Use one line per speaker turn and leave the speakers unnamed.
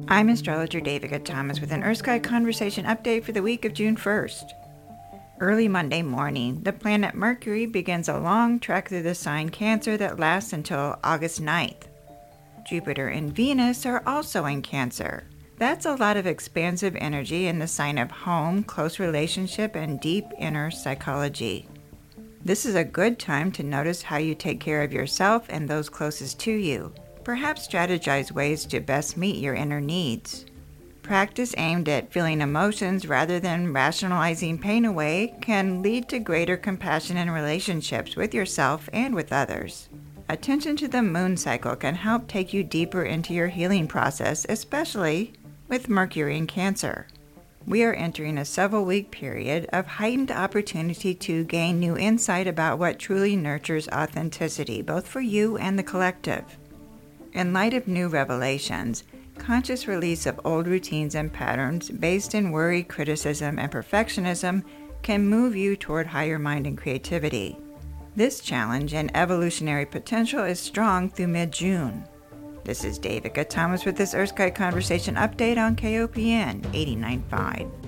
I'm astrologer Davica Thomas with an Earth Sky Conversation update for the week of June 1st. Early Monday morning, the planet Mercury begins a long trek through the sign Cancer that lasts until August 9th. Jupiter and Venus are also in Cancer. That's a lot of expansive energy in the sign of home, close relationship, and deep inner psychology. This is a good time to notice how you take care of yourself and those closest to you. Perhaps strategize ways to best meet your inner needs. Practice aimed at feeling emotions rather than rationalizing pain away can lead to greater compassion in relationships with yourself and with others. Attention to the moon cycle can help take you deeper into your healing process, especially with Mercury in Cancer. We are entering a several-week period of heightened opportunity to gain new insight about what truly nurtures authenticity, both for you and the collective. In light of new revelations, conscious release of old routines and patterns based in worry, criticism, and perfectionism can move you toward higher mind and creativity. This challenge and evolutionary potential is strong through mid-June. This is Davica Thomas with this Earth Sky Conversation update on KOPN 89.5.